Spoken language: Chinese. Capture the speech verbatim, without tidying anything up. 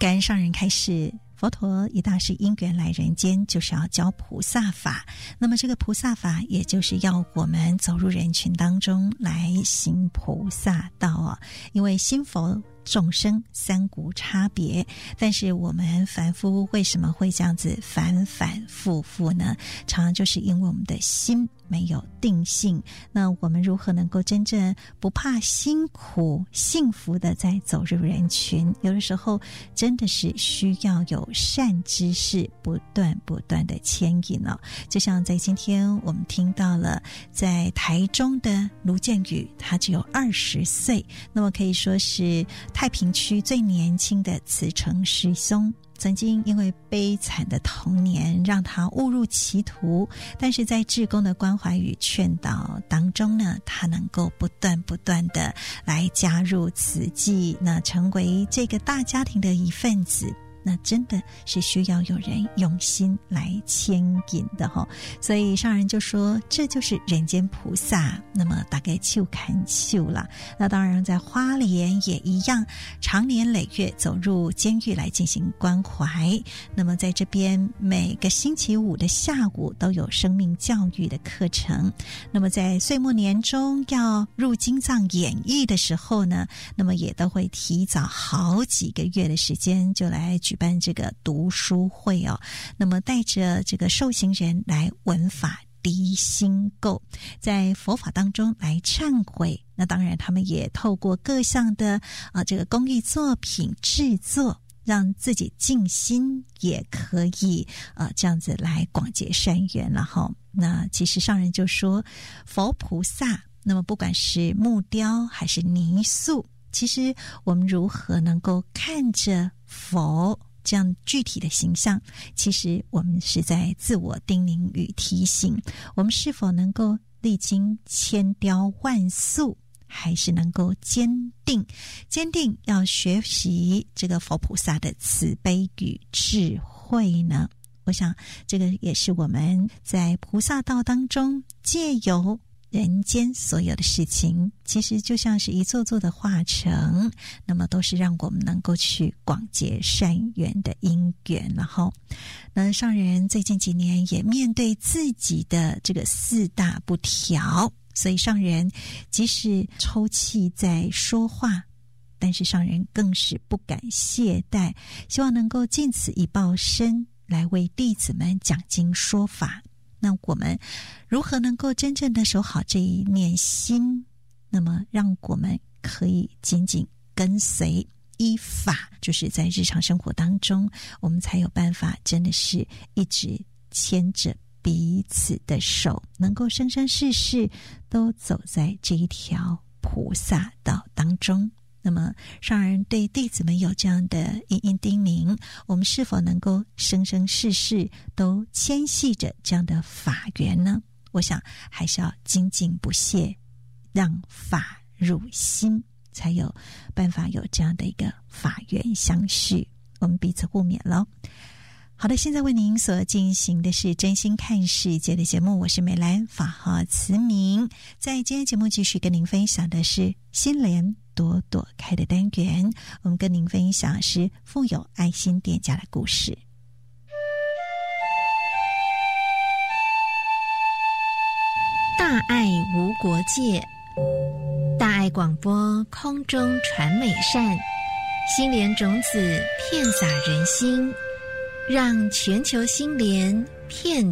感恩上人开示，佛陀一大事因缘来人间，就是要教菩萨法。那么这个菩萨法，也就是要我们走入人群当中来行菩萨道啊。因为心佛众生三股差别，但是我们凡夫为什么会这样子反反复复呢？常常就是因为我们的心没有定性。那我们如何能够真正不怕辛苦幸福的在走入人群？有的时候真的是需要有善知识不断不断的牵引哦。就像在今天我们听到了在台中的卢建宇，他只有二十岁，那么可以说是太平区最年轻的慈诚师兄，曾经因为悲惨的童年让他误入歧途，但是在志工的关怀与劝导当中呢，他能够不断不断的来加入慈济，那成为这个大家庭的一份子，那真的是需要有人用心来牵引的哈。所以上人就说这就是人间菩萨，那么大概就看秀啦。那当然在花莲也一样，常年累月走入监狱来进行关怀，那么在这边每个星期五的下午都有生命教育的课程。那么在岁末年终要入经藏演绎的时候呢，那么也都会提早好几个月的时间就来举办这个读书会哦，那么带着这个受刑人来闻法涤心垢，在佛法当中来忏悔。那当然他们也透过各项的啊这个公益作品制作，让自己静心，也可以呃这样子来广结善缘了哈。那其实上人就说，佛菩萨那么不管是木雕还是泥塑，其实我们如何能够看着佛这样具体的形象，其实我们是在自我叮咛与提醒，我们是否能够历经千雕万塑，还是能够坚定坚定要学习这个佛菩萨的慈悲与智慧呢？我想这个也是我们在菩萨道当中借由人间所有的事情，其实就像是一座座的化成，那么都是让我们能够去广结善缘的因缘。然后那上人最近几年也面对自己的这个四大不调，所以上人即使抽泣在说话，但是上人更是不敢懈怠，希望能够尽此一报身来为弟子们讲经说法。那我们如何能够真正的守好这一念心，那么让我们可以紧紧跟随依法，就是在日常生活当中，我们才有办法真的是一直牵着彼此的手，能够生生世世都走在这一条菩萨道当中。那么上人对弟子们有这样的殷殷叮咛，我们是否能够生生世世都牵系着这样的法缘呢？我想还是要精进不懈，让法入心，才有办法有这样的一个法缘相续，我们彼此互勉咯。好的，现在为您所进行的是真心看世界的节目，我是美兰，法号慈明。在今天节目继续跟您分享的是心莲朵朵开的单元，我们跟您分享是富有爱心店家的故事。 大爱无国界，大爱广播空中传美善，心莲种子遍洒人心，让全球心莲遍